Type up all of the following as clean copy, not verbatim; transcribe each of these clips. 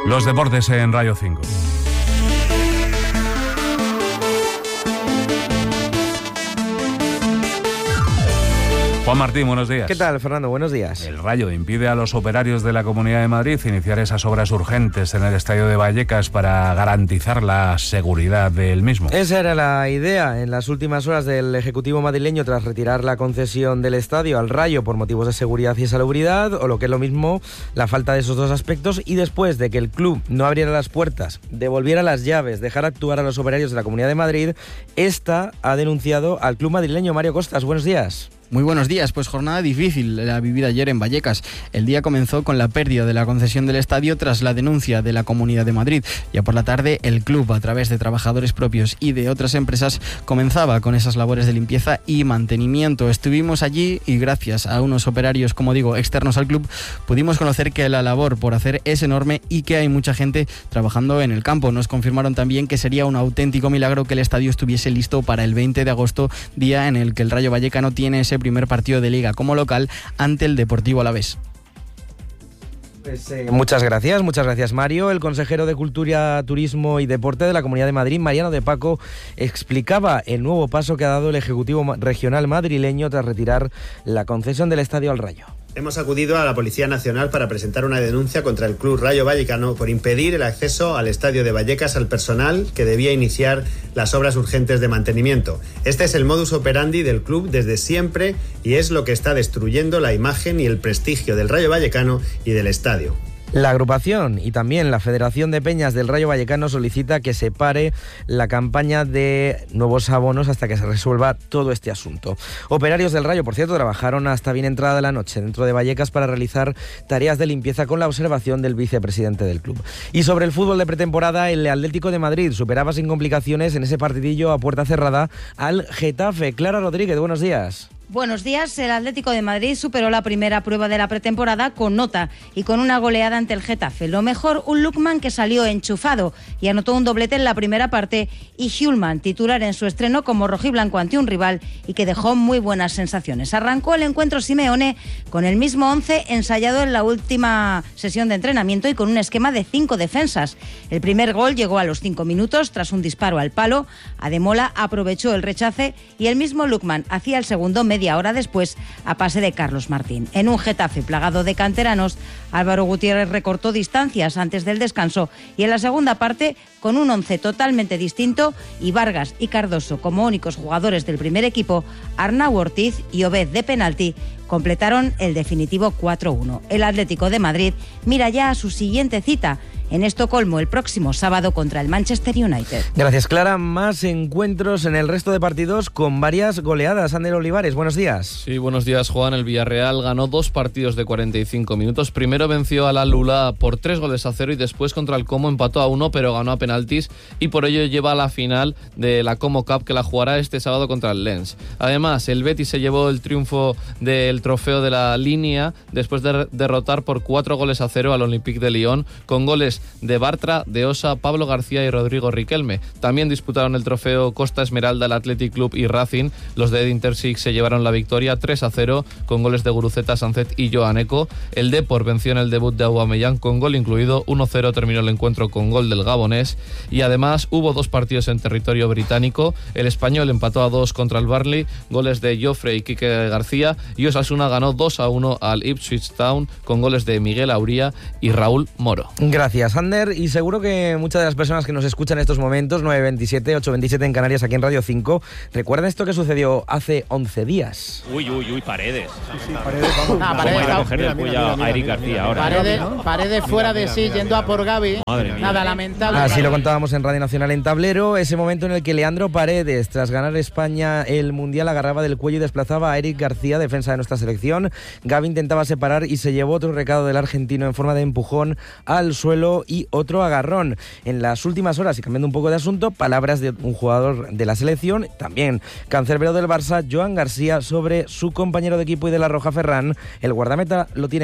Los deportes en Radio 5. Juan Martín, buenos días. ¿Qué tal, Fernando? Buenos días. El Rayo impide a los operarios de la Comunidad de Madrid iniciar esas obras urgentes en el estadio de Vallecas para garantizar la seguridad del mismo. Esa era la idea en las últimas horas del Ejecutivo madrileño tras retirar la concesión del estadio al Rayo por motivos de seguridad y salubridad, o lo que es lo mismo, la falta de esos dos aspectos, y después de que el club no abriera las puertas, devolviera las llaves, dejara actuar a los operarios de la Comunidad de Madrid, esta ha denunciado al club madrileño. Mario Costas, buenos días. Muy buenos días, pues jornada difícil la vivida ayer en Vallecas. El día comenzó con la pérdida de la concesión del estadio tras la denuncia de la Comunidad de Madrid. Ya por la tarde el club, a través de trabajadores propios y de otras empresas, comenzaba con esas labores de limpieza y mantenimiento. Estuvimos allí y gracias a unos operarios, como digo, externos al club, pudimos conocer que la labor por hacer es enorme y que hay mucha gente trabajando en el campo. Nos confirmaron también que sería un auténtico milagro que el estadio estuviese listo para el 20 de agosto, día en el que el Rayo Vallecano tiene ese primer partido de Liga como local ante el Deportivo Alavés. Muchas gracias Mario. El consejero de Cultura, Turismo y Deporte de la Comunidad de Madrid, Mariano de Paco, explicaba el nuevo paso que ha dado el Ejecutivo Regional madrileño tras retirar la concesión del estadio al Rayo. Hemos acudido a la Policía Nacional para presentar una denuncia contra el Club Rayo Vallecano por impedir el acceso al estadio de Vallecas al personal que debía iniciar las obras urgentes de mantenimiento. Este es el modus operandi del club desde siempre y es lo que está destruyendo la imagen y el prestigio del Rayo Vallecano y del estadio. La agrupación y también la Federación de Peñas del Rayo Vallecano solicita que se pare la campaña de nuevos abonos hasta que se resuelva todo este asunto. Operarios del Rayo, por cierto, trabajaron hasta bien entrada la noche dentro de Vallecas para realizar tareas de limpieza con la observación del vicepresidente del club. Y sobre el fútbol de pretemporada, el Atlético de Madrid superaba sin complicaciones en ese partidillo a puerta cerrada al Getafe. Clara Rodríguez, buenos días. Buenos días. El Atlético de Madrid superó la primera prueba de la pretemporada con nota y con una goleada ante el Getafe. Lo mejor, un Lookman que salió enchufado y anotó un doblete en la primera parte, y Hjulmand, titular en su estreno como rojiblanco ante un rival y que dejó muy buenas sensaciones. Arrancó el encuentro Simeone con el mismo 11 ensayado en la última sesión de entrenamiento y con un esquema de 5 defensas. El primer gol llegó a los 5 minutos tras un disparo al palo. Ademola aprovechó el rechace y el mismo Lookman hacía el segundo media hora después a pase de Carlos Martín. En un Getafe plagado de canteranos, Álvaro Gutiérrez recortó distancias antes del descanso y en la segunda parte, con un 11 totalmente distinto y Vargas y Cardoso como únicos jugadores del primer equipo, Arnau Ortiz y Obed de penalti completaron el definitivo 4-1. El Atlético de Madrid mira ya a su siguiente cita en Estocolmo el próximo sábado contra el Manchester United. Gracias, Clara. Más encuentros en el resto de partidos con varias goleadas. Ander Olivares, buenos días. Sí, buenos días, Juan. El Villarreal ganó 2 partidos de 45 minutos. Primero venció a la Lula por 3-0 y después contra el Como empató a 1, pero ganó a penaltis y por ello lleva a la final de la Como Cup, que la jugará este sábado contra el Lens. Además, el Betis se llevó el triunfo del trofeo de la Línea después de derrotar por 4-0 al Olympique de Lyon con goles de Bartra, de Osa, Pablo García y Rodrigo Riquelme. También disputaron el trofeo Costa Esmeralda, el Athletic Club y Racing. Los de Inter Six se llevaron la victoria 3-0 con goles de Guruceta, Sancet y Joan Eco. El Depor venció en el debut de Aubameyang con gol incluido. 1-0 terminó el encuentro con gol del gabonés. Y además hubo 2 partidos en territorio británico. El Español empató a 2 contra el Burnley, goles de Joffre y Quique García, y Osasuna ganó 2-1 al Ipswich Town con goles de Miguel Auría y Raúl Moro. Gracias, Ander, y seguro que muchas de las personas que nos escuchan en estos momentos, 9:27, 8:27 en Canarias, aquí en Radio 5, recuerdan esto que sucedió hace 11 días. Uy, Paredes. Sí, Paredes, vamos. ¿Cómo ir a coger del cuello a Eric García ahora? Paredes fuera de sí, yendo a por Gavi. Nada, lamentable. Así lo contábamos en Radio Nacional en Tablero, ese momento en el que Leandro Paredes, tras ganar España el Mundial, agarraba del cuello y desplazaba a Eric García, defensa de nuestra selección. Gavi intentaba separar y se llevó otro recado del argentino en forma de empujón al suelo y otro agarrón. En las últimas horas, y cambiando un poco de asunto, palabras de un jugador de la selección, también cancerbero del Barça, Joan García, sobre su compañero de equipo y de la Roja, Ferran. El guardameta lo tiene claro.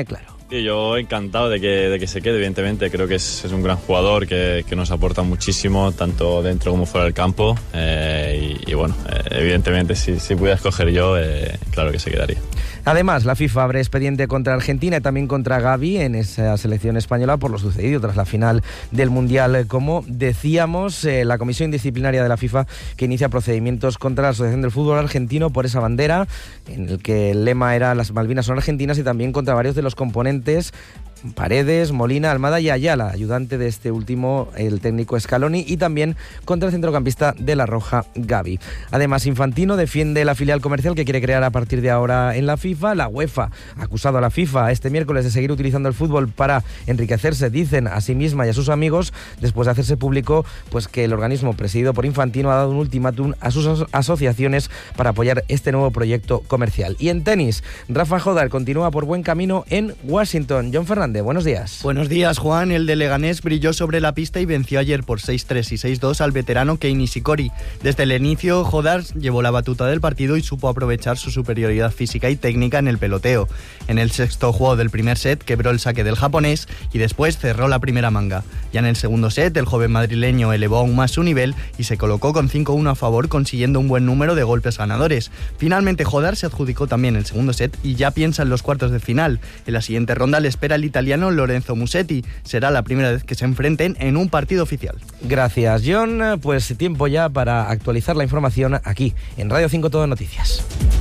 Sí, yo encantado de que se quede, evidentemente. Creo que es un gran jugador que nos aporta muchísimo, tanto dentro como fuera del campo. Y bueno, evidentemente, si pudiera escoger yo, claro que se quedaría. Además, la FIFA abre expediente contra Argentina y también contra Gavi en esa selección española por lo sucedido tras la final del Mundial. Como decíamos, la Comisión Disciplinaria de la FIFA que inicia procedimientos contra la Asociación del Fútbol Argentino por esa bandera, en el que el lema era "Las Malvinas son argentinas", y también contra varios de los componentes: Paredes, Molina, Almada y Ayala, ayudante de este último, el técnico Scaloni, y también contra el centrocampista de La Roja, Gavi. Además, Infantino defiende la filial comercial que quiere crear a partir de ahora en la FIFA. La UEFA ha acusado a la FIFA este miércoles de seguir utilizando el fútbol para enriquecerse, dicen, a sí misma y a sus amigos, después de hacerse público pues que el organismo presidido por Infantino ha dado un ultimátum a sus asociaciones para apoyar este nuevo proyecto comercial. Y en tenis, Rafa Jodar continúa por buen camino en Washington. John Fernández, buenos días. Buenos días, Juan. El de Leganés brilló sobre la pista y venció ayer por 6-3 y 6-2 al veterano Kei Nishikori. Desde el inicio, Jodar llevó la batuta del partido y supo aprovechar su superioridad física y técnica en el peloteo. En el sexto juego del primer set quebró el saque del japonés y después cerró la primera manga. Ya en el segundo set, el joven madrileño elevó aún más su nivel y se colocó con 5-1 a favor, consiguiendo un buen número de golpes ganadores. Finalmente, Jodar se adjudicó también el segundo set y ya piensa en los cuartos de final. En la siguiente ronda le espera el italiano Lorenzo Musetti. Será la primera vez que se enfrenten en un partido oficial. Gracias, John. Pues tiempo ya para actualizar la información aquí en Radio 5 Todo Noticias.